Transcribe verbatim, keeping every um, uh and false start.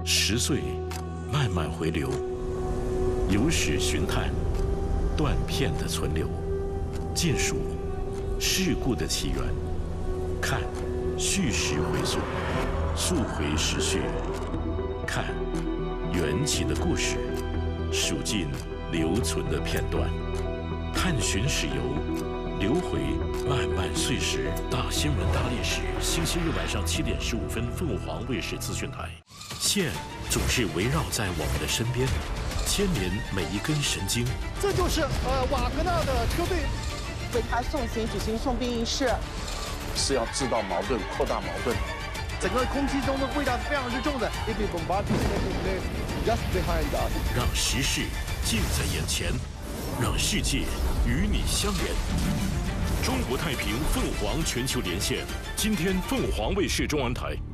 十岁慢慢回流，有史寻探，断片的存留，见数事故的起源，看叙事回溯，溯回时序，看缘起的故事，数尽留存的片段，探寻史游，流回漫漫岁时。大新闻大历史，星期日晚上七点十五分，凤凰卫视资讯台。线总是围绕在我们的身边，牵连每一根神经。 这就是呃瓦格纳的车队为他送行举行送殡仪式， 是要制造矛盾、扩大矛盾。 整个空气中的味道是非常之重的。It is bombarding just behind us。 让时事近在眼前，让世界与你相连。中国太平凤凰全球连线，今天凤凰卫视中文台。